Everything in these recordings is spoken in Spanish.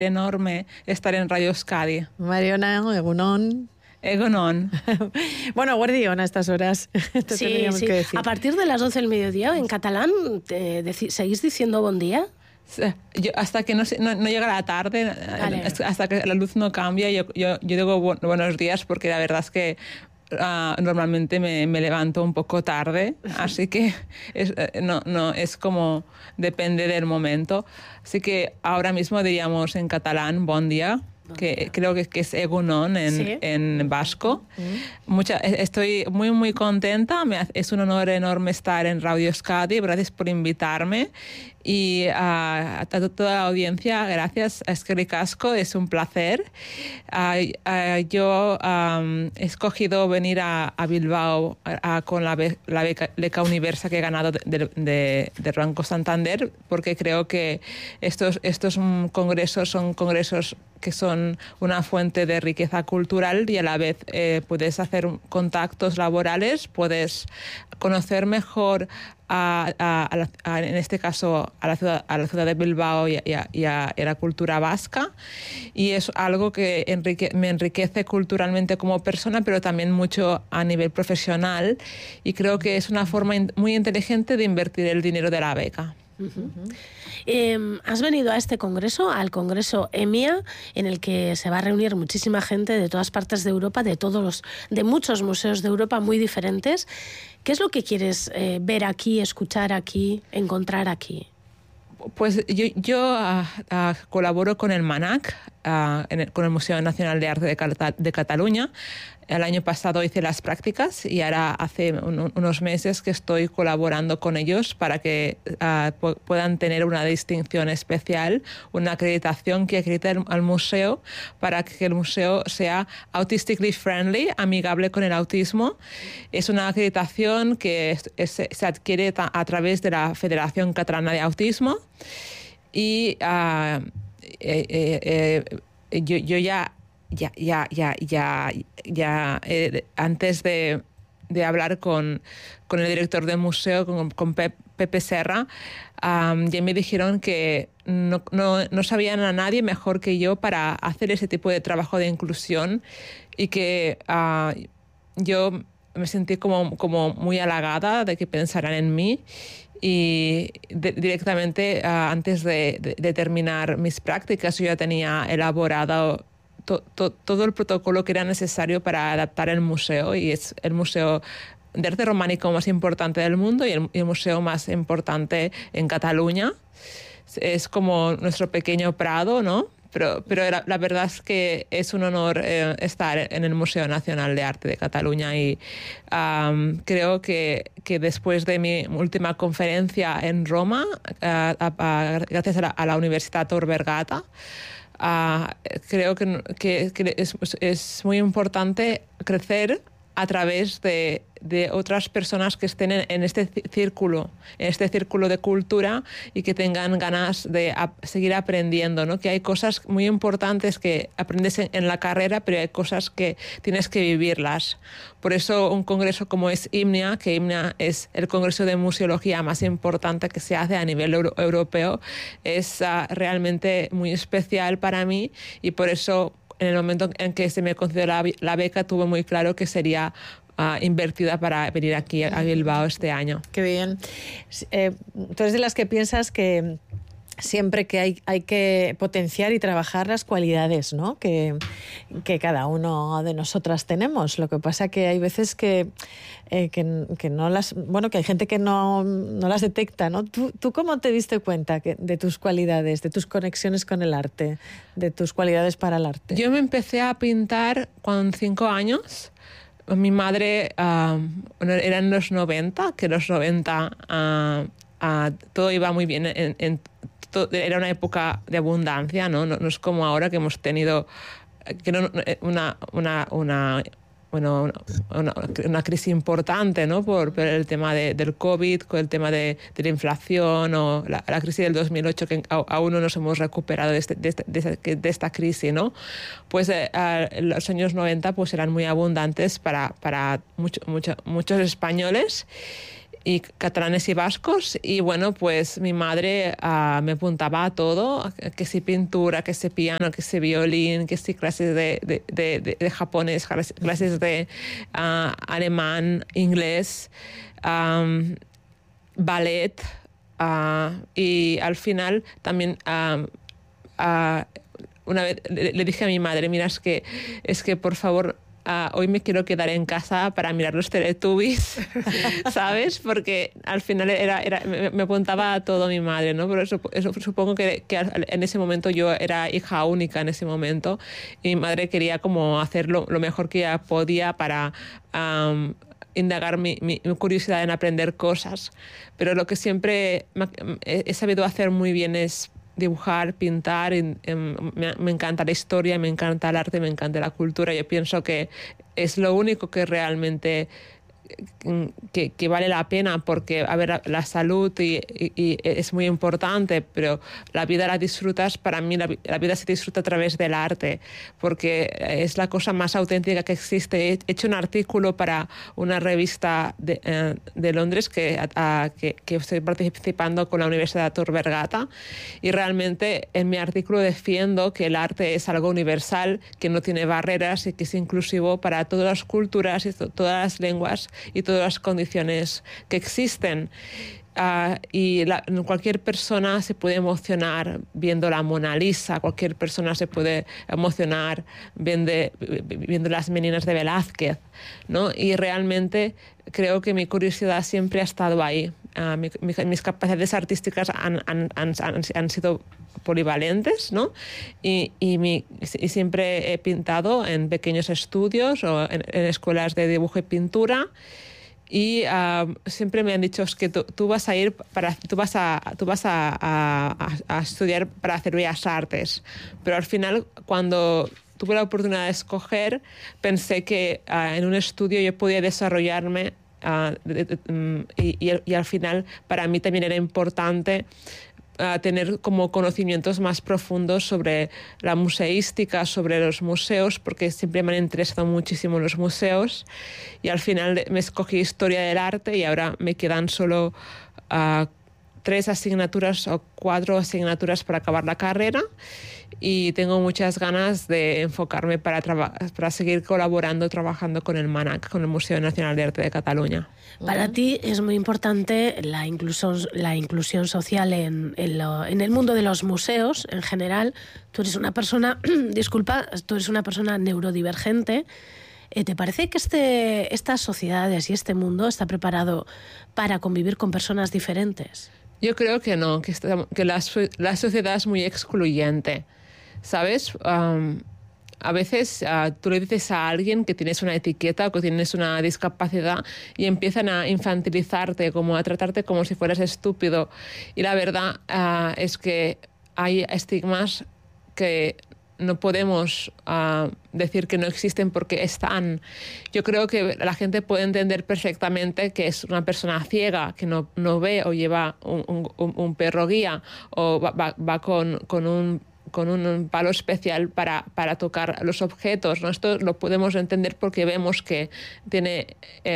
enorme estar en Radio Euskadi. Mariona, egunon. Egunon. Bueno, guardión a estas horas. Sí. Que decir. A partir de las 12 del mediodía, en catalán, ¿seguís diciendo bon día? Hasta que no llega la tarde, vale. Hasta que la luz no cambia, yo digo buenos días, porque la verdad es que normalmente me levanto un poco tarde, así que es como depende del momento. Así que ahora mismo diríamos en catalán bon día, que creo que es egunon en vasco. Estoy muy contenta, es un honor enorme estar en Radio Euskadi, gracias por invitarme. Y a toda la audiencia, gracias, eskerrik asko, es un placer. Yo he escogido venir a Bilbao con la beca Universa que he ganado de Banco Santander, porque creo que estos congresos son congresos que son una fuente de riqueza cultural y a la vez puedes hacer contactos laborales, puedes conocer mejor en este caso a la ciudad de Bilbao y a la cultura vasca, y es algo que me enriquece culturalmente como persona, pero también mucho a nivel profesional, y creo que es una forma muy inteligente de invertir el dinero de la beca. Has venido a este congreso, al congreso EMIA, en el que se va a reunir muchísima gente de todas partes de Europa, de muchos museos de Europa muy diferentes. ¿Qué es lo que quieres ver aquí, escuchar aquí, encontrar aquí? Pues yo colaboro con el MANAC, con el Museo Nacional de Arte de Cataluña. El año pasado hice las prácticas y ahora hace unos meses que estoy colaborando con ellos para que puedan tener una distinción especial, una acreditación que acredite al museo para que el museo sea autistically friendly, amigable con el autismo. Es una acreditación que se adquiere a través de la Federación Catalana de Autismo, y yo ya antes de hablar con el director del museo, con Pepe Serra, ya me dijeron que no sabían a nadie mejor que yo para hacer ese tipo de trabajo de inclusión, y que yo me sentí como muy halagada de que pensaran en mí. Y directamente antes de terminar mis prácticas yo ya tenía elaborado todo el protocolo que era necesario para adaptar el museo, y es el museo de arte románico más importante del mundo y el museo más importante en Cataluña. Es como nuestro pequeño Prado, ¿no? Pero la verdad es que es un honor estar en el Museo Nacional de Arte de Cataluña, y creo que después de mi última conferencia en Roma, gracias a la Universidad Tor Vergata, creo que es muy importante crecer a través de otras personas que estén en este círculo de cultura y que tengan ganas de seguir aprendiendo, ¿no? Que hay cosas muy importantes que aprendes en la carrera, pero hay cosas que tienes que vivirlas. Por eso un congreso como es IMNIA, que IMNIA es el congreso de museología más importante que se hace a nivel europeo, es realmente muy especial para mí, y por eso en el momento en que se me concedió la beca tuve muy claro que sería invertida para venir aquí a Bilbao este año. Qué bien. Tú eres de las que piensas que siempre que hay que potenciar y trabajar las cualidades, ¿no? que cada uno de nosotras tenemos. Lo que pasa que hay veces que no las, que hay gente que no las detecta, ¿no? ¿Tú cómo te diste cuenta de tus cualidades, de tus conexiones con el arte, de tus cualidades para el arte? Yo me empecé a pintar con 5 años. Mi madre era en los 90, que los 90 todo iba muy bien, era una época de abundancia, ¿no? No es como ahora que hemos tenido una crisis importante, ¿no? Por el tema del COVID, con el tema de la inflación, o la crisis del 2008, que aún no nos hemos recuperado de esta crisis, ¿no? Pues los años 90 pues eran muy abundantes para muchos españoles. y catalanes y vascos, y bueno, pues mi madre me apuntaba a todo, que si pintura, que si piano, que si violín, que si clases de japonés, clases de alemán, inglés, ballet, y al final también una vez le dije a mi madre, mira, es que por favor, hoy me quiero quedar en casa para mirar los Teletubbies, ¿sabes? Porque al final me apuntaba a todo mi madre, ¿no? Pero eso supongo que en ese momento yo era hija única en ese momento, y mi madre quería como hacer lo mejor que ella podía para indagar mi curiosidad en aprender cosas. Pero lo que siempre he sabido hacer muy bien es dibujar, pintar. Me encanta la historia, me encanta el arte, me encanta la cultura. Yo pienso que es lo único que realmente que vale la pena, porque a ver, la salud y es muy importante, pero la vida la disfrutas. Para mí la vida se disfruta a través del arte, porque es la cosa más auténtica que existe. He hecho un artículo para una revista de Londres que estoy participando con la Universidad de Tor Vergata, y realmente en mi artículo defiendo que el arte es algo universal, que no tiene barreras y que es inclusivo para todas las culturas y todas las lenguas y todas las condiciones que existen. Y cualquier persona se puede emocionar viendo la Mona Lisa, cualquier persona se puede emocionar viendo las Meninas de Velázquez, ¿no? Y realmente creo que mi curiosidad siempre ha estado ahí. Mis capacidades artísticas han sido polivalentes, ¿no? Y siempre he pintado en pequeños estudios o en escuelas de dibujo y pintura. Y siempre me han dicho que tú vas a estudiar para hacer bellas artes. Pero al final, cuando tuve la oportunidad de escoger, pensé que en un estudio yo podía desarrollarme, y al final para mí también era importante tener como conocimientos más profundos sobre la museística, sobre los museos, porque siempre me han interesado muchísimo los museos, y al final me escogí historia del arte, y ahora me quedan solo 3 asignaturas o 4 asignaturas para acabar la carrera, y tengo muchas ganas de enfocarme para seguir trabajando con el MANAC, con el Museo Nacional de Arte de Cataluña. Para ti es muy importante la inclusión social en el mundo de los museos en general. Tú eres una persona, tú eres una persona neurodivergente. ¿Te parece que estas sociedades y este mundo está preparado para convivir con personas diferentes? Yo creo que no, que la sociedad es muy excluyente, ¿sabes? A veces tú le dices a alguien que tienes una etiqueta o que tienes una discapacidad y empiezan a infantilizarte, como a tratarte como si fueras estúpido. Y la verdad es que hay estigmas que no podemos decir que no existen, porque están. Yo creo que la gente puede entender perfectamente que es una persona ciega, que no ve, o lleva un perro guía, o va con un palo especial para tocar los objetos, ¿no? Esto lo podemos entender porque vemos que tiene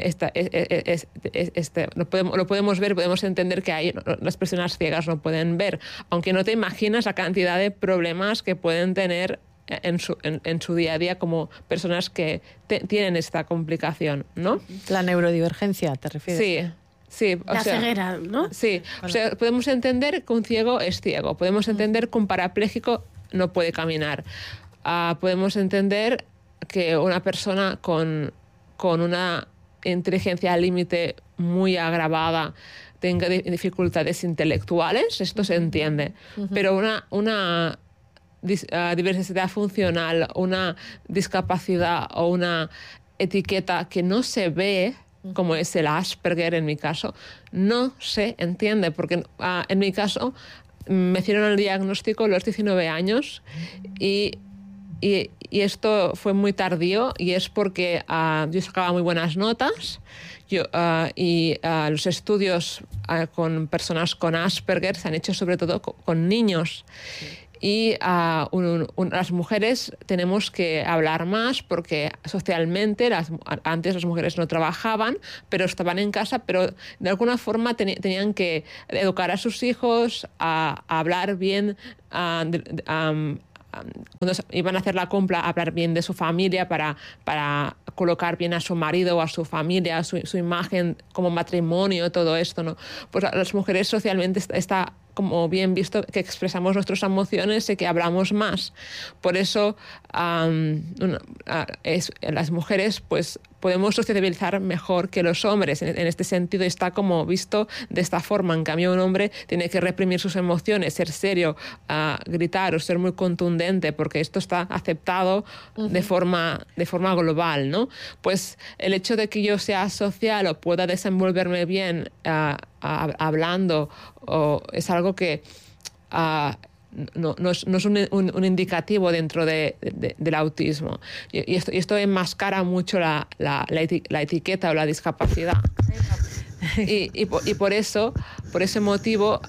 lo podemos ver, podemos entender que las personas ciegas no pueden ver, aunque no te imaginas la cantidad de problemas que pueden tener en su día a día como personas que tienen esta complicación, ¿no? La neurodivergencia, ¿te refieres? Sí. Sí, la ceguera, ¿no? Sí, o sea, podemos entender que un ciego es ciego, podemos entender que un parapléjico no puede caminar, podemos entender que una persona con una inteligencia al límite muy agravada tenga dificultades intelectuales, esto se entiende, pero una diversidad funcional, una discapacidad o una etiqueta que no se ve, como es el Asperger en mi caso, no se entiende, porque en mi caso me hicieron el diagnóstico a los 19 años y esto fue muy tardío, y es porque yo sacaba muy buenas notas y los estudios con personas con Asperger se han hecho sobre todo con niños. y las mujeres tenemos que hablar más porque socialmente antes las mujeres no trabajaban, pero estaban en casa, pero de alguna forma tenían que educar a sus hijos, a hablar bien, cuando iban a hacer la compra, hablar bien de su familia para colocar bien a su marido o a su familia, su imagen como matrimonio, todo esto, ¿no? Pues las mujeres socialmente está como bien visto que expresamos nuestras emociones y que hablamos más. Por eso las mujeres pues podemos sociabilizar mejor que los hombres. En este sentido está como visto de esta forma. En cambio, un hombre tiene que reprimir sus emociones, ser serio, gritar o ser muy contundente, porque esto está aceptado de forma global, ¿no? Pues el hecho de que yo sea social o pueda desenvolverme bien hablando es algo que no es un indicativo dentro del autismo. Y esto enmascara mucho la etiqueta o la discapacidad. Y por ese motivo,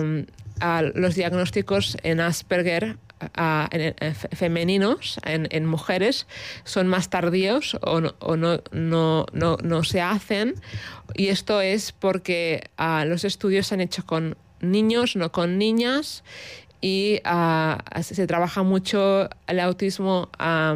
los diagnósticos en Asperger femeninos, en mujeres, son más tardíos o no se hacen. Y esto es porque los estudios se han hecho con niños, no con niñas, y se trabaja mucho el autismo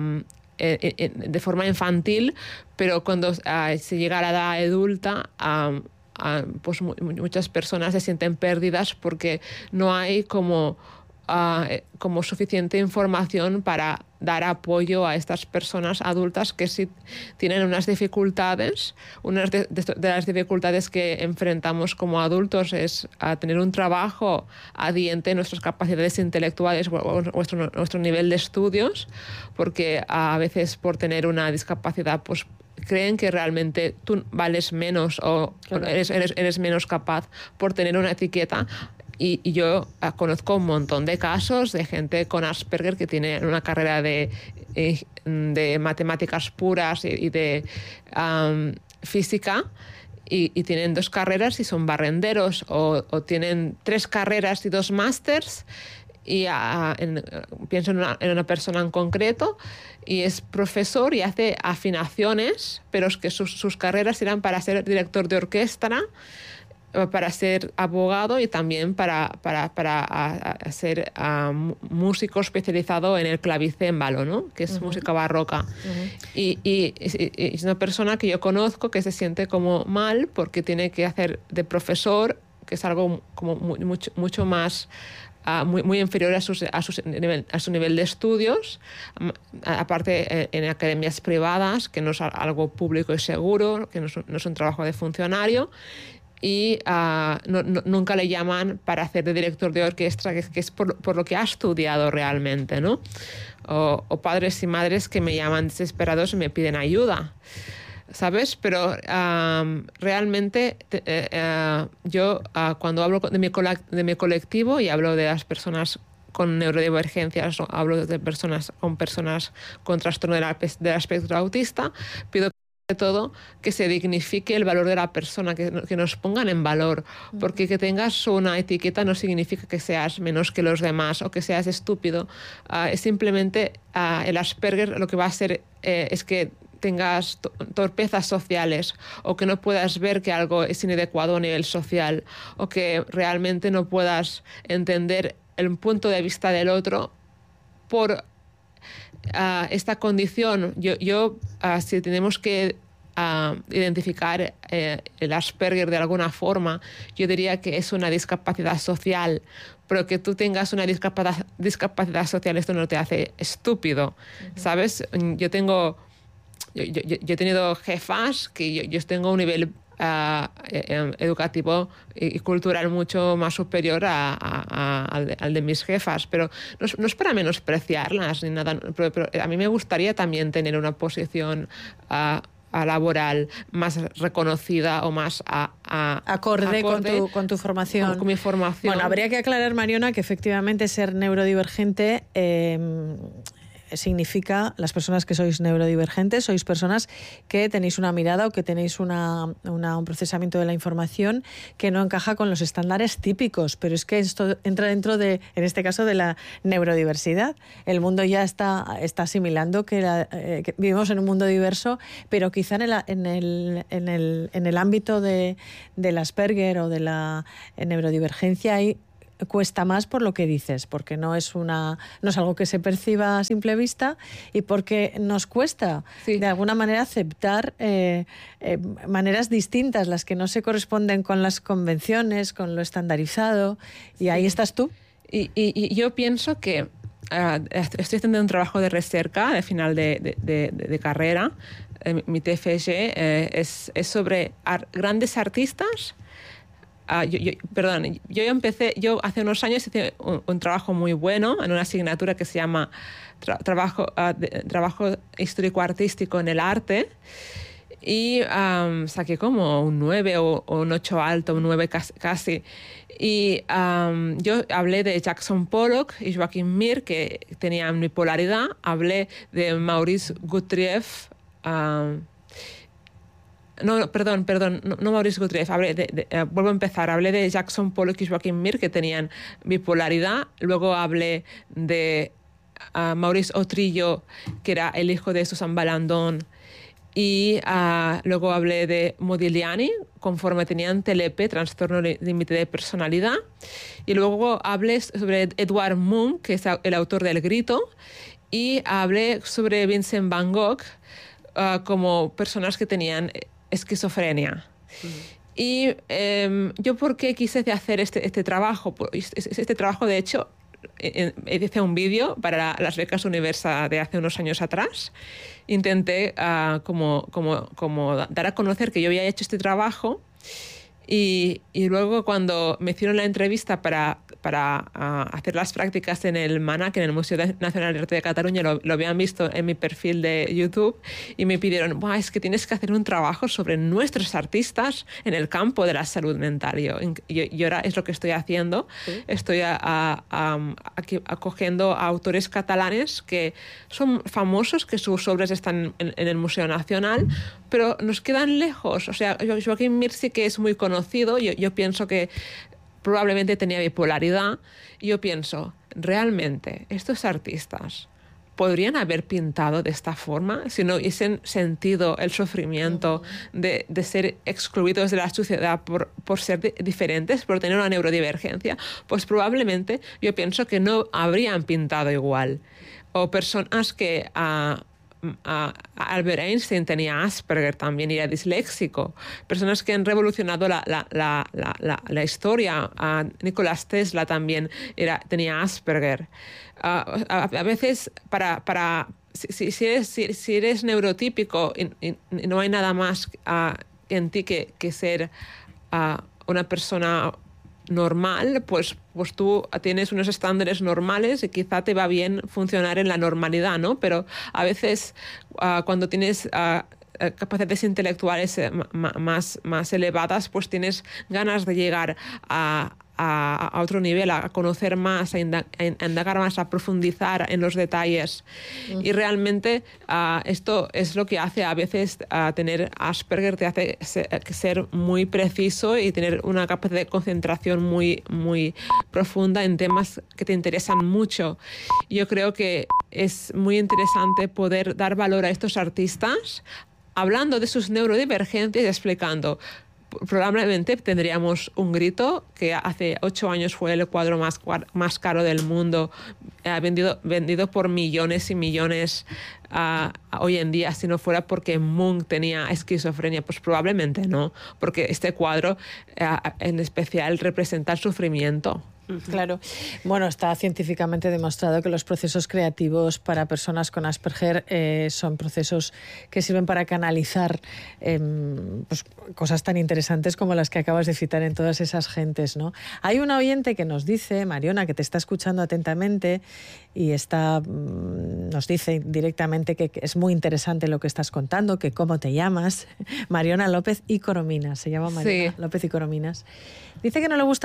de forma infantil, pero cuando se llega a la edad adulta, pues muchas personas se sienten perdidas porque no hay como suficiente información para dar apoyo a estas personas adultas que sí tienen unas dificultades. Una de las dificultades que enfrentamos como adultos es tener un trabajo adiente en nuestras capacidades intelectuales o nuestro nivel de estudios, porque a veces por tener una discapacidad pues creen que realmente tú vales menos o claro, eres menos capaz por tener una etiqueta. Y yo conozco un montón de casos de gente con Asperger que tiene una carrera de matemáticas puras y de física, y tienen 2 carreras y son barrenderos, o tienen 3 carreras y 2 másters. Y pienso en una persona en concreto, y es profesor y hace afinaciones, pero es que sus carreras eran para ser director de orquesta, para ser abogado y también para ser músico especializado en el clavicémbalo, ¿no? Que es música barroca. Y es una persona que yo conozco que se siente como mal porque tiene que hacer de profesor, que es algo como mucho más muy inferior a su nivel de estudios, aparte en academias privadas, que no es algo público y seguro, que no es un trabajo de funcionario. Y nunca le llaman para hacer de director de orquesta, que es por lo que ha estudiado realmente, ¿no? O padres y madres que me llaman desesperados y me piden ayuda, ¿sabes? Pero realmente yo cuando hablo de mi colectivo y hablo de las personas con neurodivergencias, o hablo de personas con trastorno del espectro autista, pido de todo que se dignifique el valor de la persona, que nos pongan en valor, porque que tengas una etiqueta no significa que seas menos que los demás o que seas estúpido. Es simplemente el Asperger lo que va a hacer es que tengas torpezas sociales, o que no puedas ver que algo es inadecuado a nivel social, o que realmente no puedas entender el punto de vista del otro por esta condición. Yo si tenemos que identificar el Asperger de alguna forma, yo diría que es una discapacidad social, pero que tú tengas una discapacidad social, esto no te hace estúpido, ¿sabes? Yo he tenido jefas que yo tengo un nivel educativo y cultural mucho más superior al de mis jefas, pero no es para menospreciarlas ni nada, pero a mí me gustaría también tener una posición laboral más reconocida o más acorde con tu formación. Con mi formación. Bueno, habría que aclarar, Mariona, que efectivamente ser neurodivergente significa, las personas que sois neurodivergentes, sois personas que tenéis una mirada o que tenéis un procesamiento de la información que no encaja con los estándares típicos, pero es que esto entra dentro de, en este caso, de la neurodiversidad. El mundo ya está asimilando que vivimos en un mundo diverso, pero quizá en el ámbito del Asperger o de la neurodivergencia ahí cuesta más por lo que dices, porque no es algo que se perciba a simple vista y porque nos cuesta de alguna manera aceptar maneras distintas, las que no se corresponden con las convenciones, con lo estandarizado, y ahí estás tú. Y yo pienso que estoy haciendo un trabajo de recerca al final de carrera. Mi TFG es sobre grandes artistas. Yo hace unos años hice un trabajo muy bueno en una asignatura que se llama trabajo histórico-artístico en el arte, y saqué como un 9 o un 8 alto, un 9 casi. Y yo hablé de Jackson Pollock y Joaquim Mir, que tenían bipolaridad. Hablé de Maurice Gutrieff. No, Maurice Gutrieff. Vuelvo a empezar. Hablé de Jackson Pollock y Joaquim Mir, que tenían bipolaridad. Luego hablé de Maurice Otrillo, que era el hijo de Susan Balandón. Y luego hablé de Modigliani, conforme tenían TLP, trastorno límite de personalidad. Y luego hablé sobre Edward Munch, que es el autor del Grito. Y hablé sobre Vincent Van Gogh como personas que tenían esquizofrenia. Y yo, ¿por qué quise hacer este trabajo? Este trabajo, de hecho, hice un vídeo para las becas Universa de hace unos años atrás. Intenté como dar a conocer que yo había hecho este trabajo, y luego cuando me hicieron la entrevista para hacer las prácticas en el MANAC, en el Museo Nacional de Arte de Cataluña, lo habían visto en mi perfil de YouTube y me pidieron, es que tienes que hacer un trabajo sobre nuestros artistas en el campo de la salud mental. Y ahora es lo que estoy haciendo. ¿Sí? Estoy acogiendo a autores catalanes que son famosos, que sus obras están en el Museo Nacional, pero nos quedan lejos. O sea, Joaquim Mir sí que es muy conocido. Yo pienso que probablemente tenía bipolaridad, y yo pienso, ¿realmente estos artistas podrían haber pintado de esta forma si no hubiesen sentido el sufrimiento de ser excluidos de la sociedad por ser diferentes, por tener una neurodivergencia? Pues probablemente yo pienso que no habrían pintado igual. O personas que Albert Einstein tenía Asperger también y era disléxico. Personas que han revolucionado la historia. Nicolás Tesla también tenía Asperger. A veces, si eres neurotípico y no hay nada más en ti que ser una persona normal, pues tú tienes unos estándares normales y quizá te va bien funcionar en la normalidad, ¿no? Pero a veces cuando tienes capacidades intelectuales más elevadas, pues tienes ganas de llegar a otro nivel, a conocer más, a indagar más, a profundizar en los detalles. Y realmente esto es lo que hace a veces tener Asperger, te hace ser muy preciso y tener una capacidad de concentración muy, muy profunda en temas que te interesan mucho. Yo creo que es muy interesante poder dar valor a estos artistas, hablando de sus neurodivergencias y explicando. Probablemente tendríamos un Grito, que hace 8 años fue el cuadro más caro del mundo, vendido por millones y millones hoy en día. Si no fuera porque Munch tenía esquizofrenia, pues probablemente no, porque este cuadro en especial representa el sufrimiento. Claro. Bueno, está científicamente demostrado que los procesos creativos para personas con Asperger son procesos que sirven para canalizar pues, cosas tan interesantes como las que acabas de citar en todas esas gentes, ¿no? Hay una oyente que nos dice, Mariona, que te está escuchando atentamente y nos dice directamente que es muy interesante lo que estás contando, que cómo te llamas. Mariona López y Corominas, se llama Mariona López y Corominas. Dice que no le gusta